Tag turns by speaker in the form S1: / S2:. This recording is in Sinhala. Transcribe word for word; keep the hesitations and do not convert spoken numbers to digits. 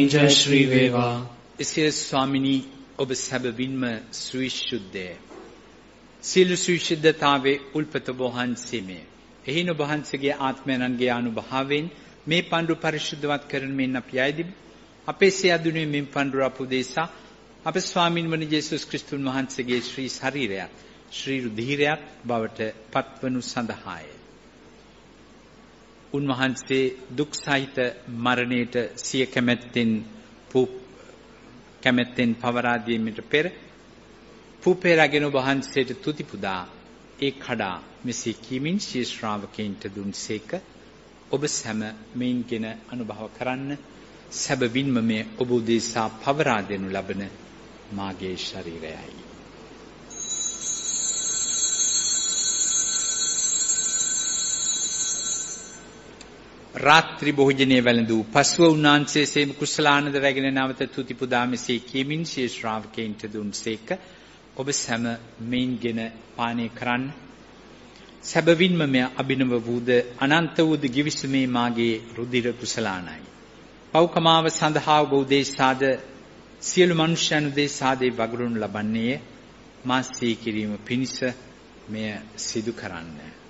S1: ජය ශ්‍රී වේවා.
S2: එසේ ස්වාමිනී ඔබ සැබවින්ම සවිශුද්ධය. සියලු සවිශුද්ධතාවේ උල්පත වහන්සේමය. එහින ඔබ වහන්සේගේ ආත්මයන්ගේ අනුභවයෙන් මේ පඬුර පරිශුද්ධවත් කරන මෙන් අපි යයිදිමු. අපේ සියදුනේ මෙන් පඬුර අපුදේසා අප ස්වාමින් වන යේසුස් ක්‍රිස්තුන් වහන්සේගේ ශ්‍රී ශරීරයත් ශ්‍රී රුධිරයත් බවට පත්වනු සඳහාය. උන්වහන්සේ දුක් සහිත මරණයට සිය කැමැත්තෙන් කැමැත්තෙන් පවරා දීමට පෙර පුපේරගෙන වහන්සේට තුති පුදා ඒ කඩා මෙසේ කීමින් සිය ශ්‍රාවකයන්ට දුන්සේක. ඔබ සැම මෙයින්ගෙන අනුභව කරන්න. සැබවින්ම මේ ඔබ උදෙසා පවරා දෙනු ලබන මාගේ ශරීරයයි. රාත්‍රී භෝජනයේ වැළඳූ පසුව උන්වහන්සේ සේම කුසලානන්ද රැගෙන නැවත තුති පුදා මෙසේ කීමින් සිය ශ්‍රාවකයන්ට දුන්සේක. ඔබ සැම මෙයින්ගෙන පානය කරන්න. සැබවින්ම මෙය අභිනව වූද අනන්ත වූද ගිවිසුමේ මාගේ රුධිර කුසලානයි. පෞකමාව සඳහා ඔබ උදෙසාද සියලු මනුෂ්‍යයන් උදෙසාද වගුරුන් ලබන්නේ මා සිහි කිරීම පිණිස මෙය සිදු කරන්න.